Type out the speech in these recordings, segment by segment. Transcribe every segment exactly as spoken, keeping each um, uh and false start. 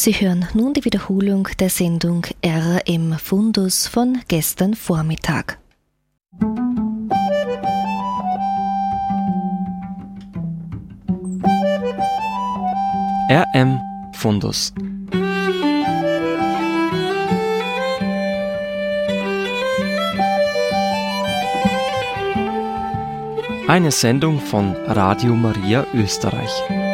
Sie hören nun die Wiederholung der Sendung R M Fundus von gestern Vormittag. R M Fundus. Eine Sendung von Radio Maria Österreich.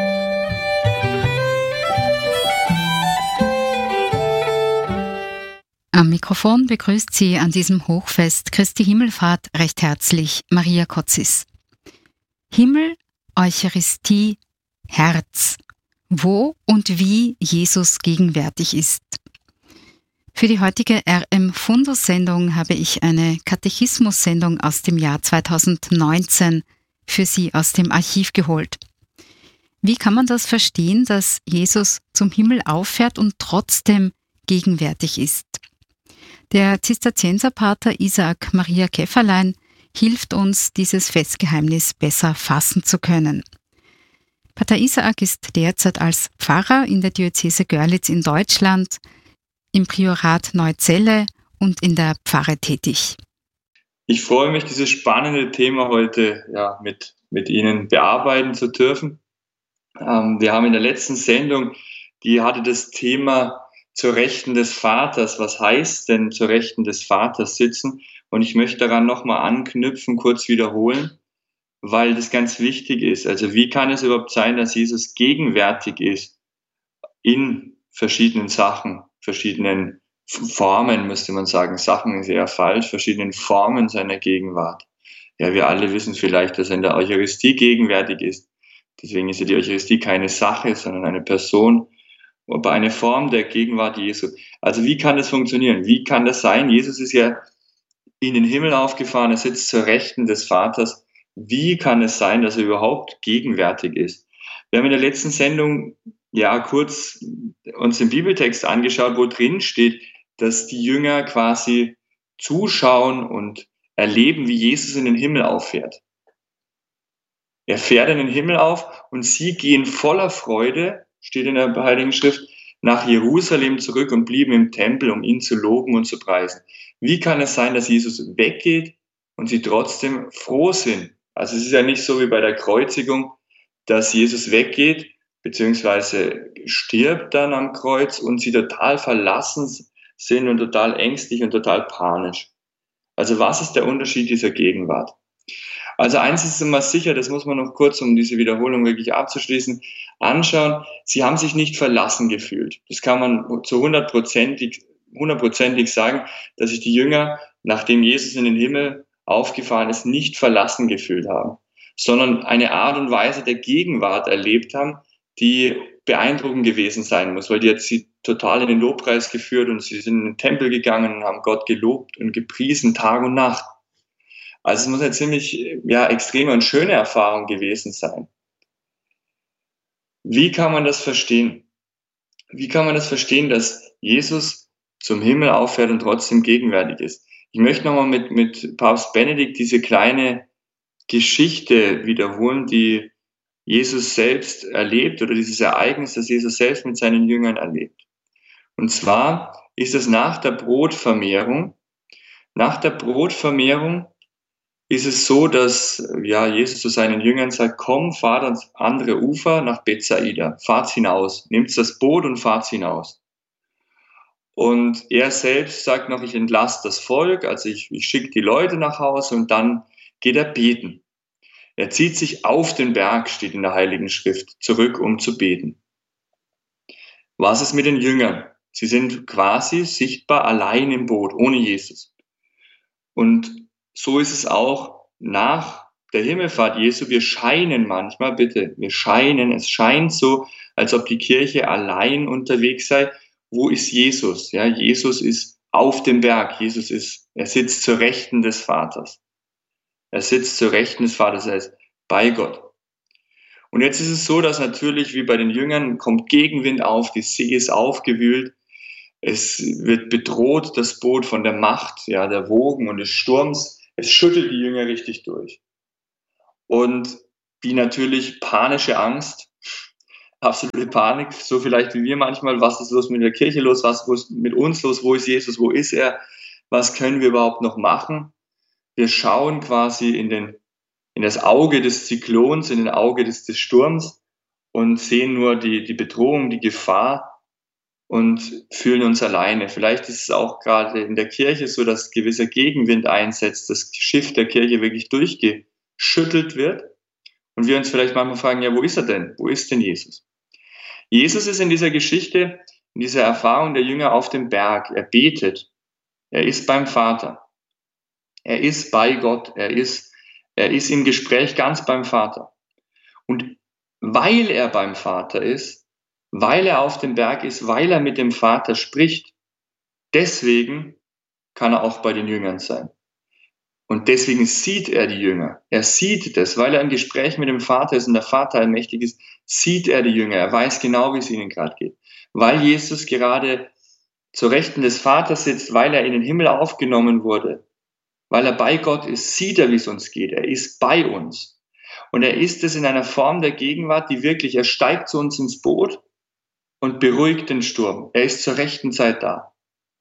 Am Mikrofon begrüßt Sie an diesem Hochfest Christi Himmelfahrt recht herzlich Maria Kotzis. Himmel, Eucharistie, Herz. Wo und wie Jesus gegenwärtig ist. Für die heutige R M Fundus-Sendung habe ich eine Katechismus-Sendung aus dem Jahr zweitausendneunzehn für Sie aus dem Archiv geholt. Wie kann man das verstehen, dass Jesus zum Himmel auffährt und trotzdem gegenwärtig ist? Der Zisterzienserpater Isaac Maria Käferlein hilft uns, dieses Festgeheimnis besser fassen zu können. Pater Isaac ist derzeit als Pfarrer in der Diözese Görlitz in Deutschland, im Priorat Neuzelle und in der Pfarre tätig. Ich freue mich, dieses spannende Thema heute ja, mit, mit Ihnen bearbeiten zu dürfen. Ähm, wir haben in der letzten Sendung, die hatte das Thema zur Rechten des Vaters. Was heißt denn zur Rechten des Vaters sitzen? Und ich möchte daran nochmal anknüpfen, kurz wiederholen, weil das ganz wichtig ist. Also wie kann es überhaupt sein, dass Jesus gegenwärtig ist in verschiedenen Sachen, verschiedenen Formen, müsste man sagen. Sachen ist eher falsch, verschiedenen Formen seiner Gegenwart. Ja, wir alle wissen vielleicht, dass er in der Eucharistie gegenwärtig ist. Deswegen ist ja die Eucharistie keine Sache, sondern eine Person, aber eine Form der Gegenwart Jesu. Also wie kann das funktionieren? Wie kann das sein? Jesus ist ja in den Himmel aufgefahren, er sitzt zur Rechten des Vaters. Wie kann es sein, dass er überhaupt gegenwärtig ist? Wir haben in der letzten Sendung ja kurz uns den Bibeltext angeschaut, wo drin steht, dass die Jünger quasi zuschauen und erleben, wie Jesus in den Himmel auffährt. Er fährt in den Himmel auf und sie gehen voller Freude, steht in der Heiligen Schrift, nach Jerusalem zurück und blieben im Tempel, um ihn zu loben und zu preisen. Wie kann es sein, dass Jesus weggeht und sie trotzdem froh sind? Also es ist ja nicht so wie bei der Kreuzigung, dass Jesus weggeht, beziehungsweise stirbt dann am Kreuz und sie total verlassen sind und total ängstlich und total panisch. Also was ist der Unterschied dieser Gegenwart? Also eins ist immer sicher, das muss man noch kurz, um diese Wiederholung wirklich abzuschließen, anschauen. Sie haben sich nicht verlassen gefühlt. Das kann man zu hundertprozentig, hundertprozentig sagen, dass sich die Jünger, nachdem Jesus in den Himmel aufgefahren ist, nicht verlassen gefühlt haben, sondern eine Art und Weise der Gegenwart erlebt haben, die beeindruckend gewesen sein muss, weil die hat sie total in den Lobpreis geführt und sie sind in den Tempel gegangen und haben Gott gelobt und gepriesen Tag und Nacht. Also es muss eine ziemlich ja, extreme und schöne Erfahrung gewesen sein. Wie kann man das verstehen? Wie kann man das verstehen, dass Jesus zum Himmel auffährt und trotzdem gegenwärtig ist? Ich möchte nochmal mit, mit Papst Benedikt diese kleine Geschichte wiederholen, die Jesus selbst erlebt oder dieses Ereignis, das Jesus selbst mit seinen Jüngern erlebt. Und zwar ist es nach der Brotvermehrung. Nach der Brotvermehrung ist es so, dass ja, Jesus zu seinen Jüngern sagt, komm, fahrt ans andere Ufer nach Bethsaida, fahrt hinaus, nehmt das Boot und fahrt hinaus. Und er selbst sagt noch, ich entlasse das Volk, also ich, ich schicke die Leute nach Hause und dann geht er beten. Er zieht sich auf den Berg, steht in der Heiligen Schrift, zurück, um zu beten. Was ist mit den Jüngern? Sie sind quasi sichtbar allein im Boot, ohne Jesus. Und so ist es auch nach der Himmelfahrt Jesu. Wir scheinen manchmal, bitte, wir scheinen, es scheint so, als ob die Kirche allein unterwegs sei. Wo ist Jesus? Ja, Jesus ist auf dem Berg. Jesus ist, er sitzt zur Rechten des Vaters. Er sitzt zur Rechten des Vaters, er ist bei Gott. Und jetzt ist es so, dass natürlich wie bei den Jüngern kommt Gegenwind auf, die See ist aufgewühlt, es wird bedroht, das Boot von der Macht, ja, der Wogen und des Sturms. Es schüttelt die Jünger richtig durch. Und die natürlich panische Angst, absolute Panik, so vielleicht wie wir manchmal, was ist los mit der Kirche los, was ist mit uns los, wo ist Jesus, wo ist er, was können wir überhaupt noch machen? Wir schauen quasi in, den, in das Auge des Zyklons, in das Auge des, des Sturms und sehen nur die, die Bedrohung, die Gefahr und fühlen uns alleine. Vielleicht ist es auch gerade in der Kirche so, dass gewisser Gegenwind einsetzt, das Schiff der Kirche wirklich durchgeschüttelt wird und wir uns vielleicht manchmal fragen, ja, wo ist er denn? Wo ist denn Jesus? Jesus ist in dieser Geschichte, in dieser Erfahrung der Jünger auf dem Berg. Er betet. Er ist beim Vater. Er ist bei Gott. Er ist, er ist im Gespräch ganz beim Vater. Und weil er beim Vater ist, weil er auf dem Berg ist, weil er mit dem Vater spricht, deswegen kann er auch bei den Jüngern sein. Und deswegen sieht er die Jünger. Er sieht das, weil er im Gespräch mit dem Vater ist und der Vater allmächtig ist, sieht er die Jünger. Er weiß genau, wie es ihnen gerade geht. Weil Jesus gerade zur Rechten des Vaters sitzt, weil er in den Himmel aufgenommen wurde, weil er bei Gott ist, sieht er, wie es uns geht. Er ist bei uns. Und er ist es in einer Form der Gegenwart, die wirklich, er steigt zu uns ins Boot und beruhigt den Sturm. Er ist zur rechten Zeit da.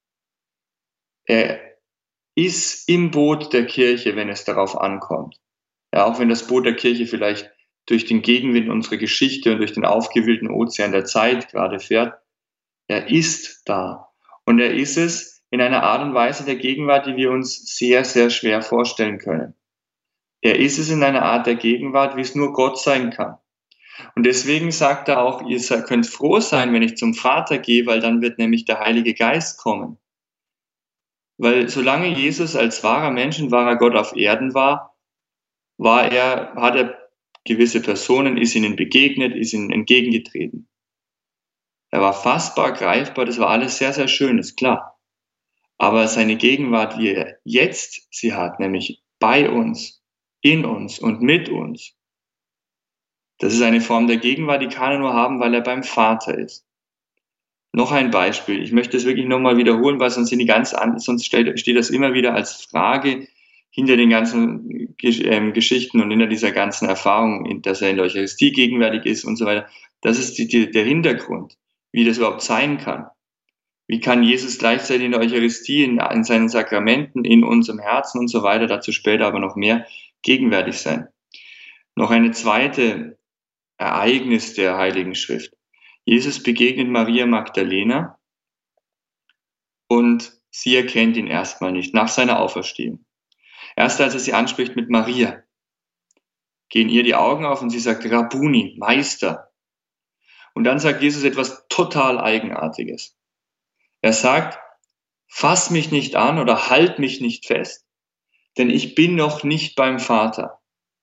Er ist im Boot der Kirche, wenn es darauf ankommt. Ja, auch wenn das Boot der Kirche vielleicht durch den Gegenwind unserer Geschichte und durch den aufgewühlten Ozean der Zeit gerade fährt. Er ist da. Und er ist es in einer Art und Weise der Gegenwart, die wir uns sehr, sehr schwer vorstellen können. Er ist es in einer Art der Gegenwart, wie es nur Gott sein kann. Und deswegen sagt er auch, ihr könnt froh sein, wenn ich zum Vater gehe, weil dann wird nämlich der Heilige Geist kommen. Weil solange Jesus als wahrer Mensch und wahrer Gott auf Erden war, war er, hat er gewisse Personen, ist ihnen begegnet, ist ihnen entgegengetreten. Er war fassbar, greifbar, das war alles sehr, sehr schön, ist klar. Aber seine Gegenwart, wie er jetzt sie hat, nämlich bei uns, in uns und mit uns, das ist eine Form der Gegenwart, die kann er nur haben, weil er beim Vater ist. Noch ein Beispiel. Ich möchte es wirklich nochmal wiederholen, weil sonst sind die ganz an, sonst steht, steht das immer wieder als Frage hinter den ganzen äh, Geschichten und hinter dieser ganzen Erfahrung, dass er in der Eucharistie gegenwärtig ist und so weiter. Das ist die, die, der Hintergrund, wie das überhaupt sein kann. Wie kann Jesus gleichzeitig in der Eucharistie, in, in seinen Sakramenten, in unserem Herzen und so weiter, dazu später aber noch mehr, gegenwärtig sein. Noch eine zweite Ereignis der Heiligen Schrift. Jesus begegnet Maria Magdalena und sie erkennt ihn erstmal nicht, nach seiner Auferstehung. Erst als er sie anspricht mit Maria, gehen ihr die Augen auf und sie sagt, Rabbuni, Meister. Und dann sagt Jesus etwas total Eigenartiges. Er sagt, fass mich nicht an oder halt mich nicht fest, denn ich bin noch nicht beim Vater.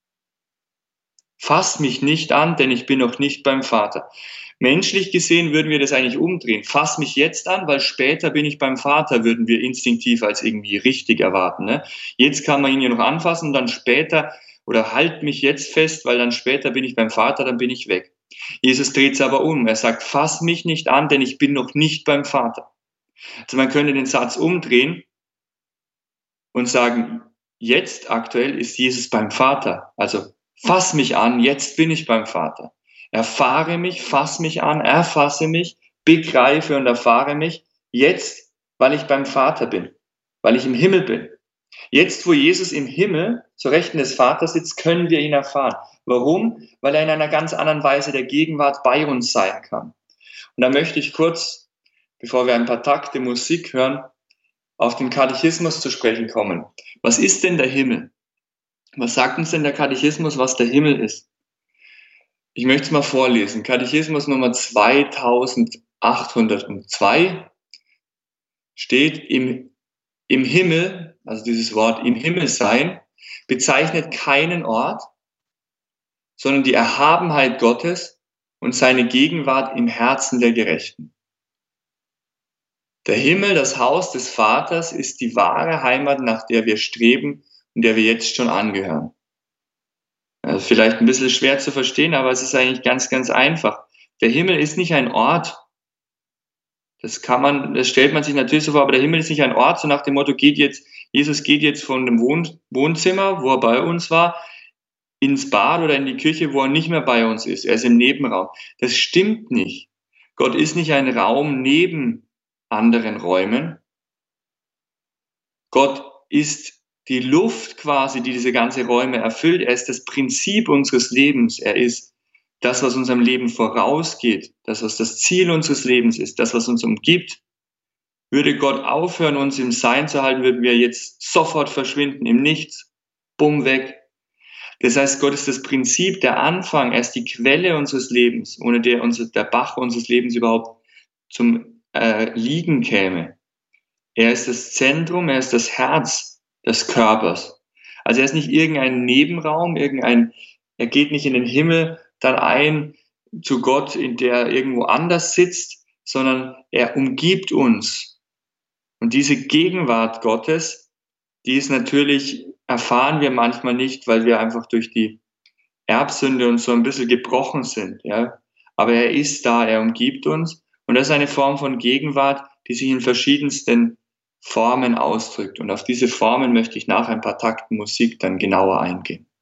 Fass mich nicht an, denn ich bin noch nicht beim Vater. Menschlich gesehen würden wir das eigentlich umdrehen. Fass mich jetzt an, weil später bin ich beim Vater, würden wir instinktiv als irgendwie richtig erwarten. Ne? Jetzt kann man ihn ja noch anfassen, dann später, oder halt mich jetzt fest, weil dann später bin ich beim Vater, dann bin ich weg. Jesus dreht es aber um. Er sagt, fass mich nicht an, denn ich bin noch nicht beim Vater. Also man könnte den Satz umdrehen und sagen, jetzt aktuell ist Jesus beim Vater. Also fass mich an, jetzt bin ich beim Vater. Erfahre mich, fass mich an, erfasse mich, begreife und erfahre mich jetzt, weil ich beim Vater bin, weil ich im Himmel bin. Jetzt, wo Jesus im Himmel zur Rechten des Vaters sitzt, können wir ihn erfahren. Warum? Weil er in einer ganz anderen Weise der Gegenwart bei uns sein kann. Und da möchte ich kurz, bevor wir ein paar Takte Musik hören, auf den Katechismus zu sprechen kommen. Was ist denn der Himmel? Was sagt uns denn der Katechismus, was der Himmel ist? Ich möchte es mal vorlesen. Katechismus Nummer zweitausendachthundertzwei steht, im, im Himmel, also dieses Wort im Himmel sein, bezeichnet keinen Ort, sondern die Erhabenheit Gottes und seine Gegenwart im Herzen der Gerechten. Der Himmel, das Haus des Vaters, ist die wahre Heimat, nach der wir streben und der wir jetzt schon angehören. Also vielleicht ein bisschen schwer zu verstehen, aber es ist eigentlich ganz, ganz einfach. Der Himmel ist nicht ein Ort. Das kann man, das stellt man sich natürlich so vor, aber der Himmel ist nicht ein Ort, so nach dem Motto, geht jetzt, Jesus geht jetzt von dem Wohn- Wohnzimmer, wo er bei uns war, ins Bad oder in die Küche, wo er nicht mehr bei uns ist. Er ist im Nebenraum. Das stimmt nicht. Gott ist nicht ein Raum neben anderen Räumen. Gott ist die Luft quasi, die diese ganzen Räume erfüllt. Er ist das Prinzip unseres Lebens. Er ist das, was unserem Leben vorausgeht, das, was das Ziel unseres Lebens ist, das, was uns umgibt. Würde Gott aufhören, uns im Sein zu halten, würden wir jetzt sofort verschwinden, im Nichts, bumm, weg. Das heißt, Gott ist das Prinzip, der Anfang, er ist die Quelle unseres Lebens, ohne der unser, der Bach unseres Lebens überhaupt zum äh, Liegen käme. Er ist das Zentrum, er ist das Herz des Körpers. Also er ist nicht irgendein Nebenraum, irgendein, er geht nicht in den Himmel dann ein zu Gott, in der er irgendwo anders sitzt, sondern er umgibt uns. Und diese Gegenwart Gottes, die ist natürlich, erfahren wir manchmal nicht, weil wir einfach durch die Erbsünde und so ein bisschen gebrochen sind. Ja? Aber er ist da, er umgibt uns. Und das ist eine Form von Gegenwart, die sich in verschiedensten Formen ausdrückt. Und auf diese Formen möchte ich nach ein paar Takten Musik dann genauer eingehen.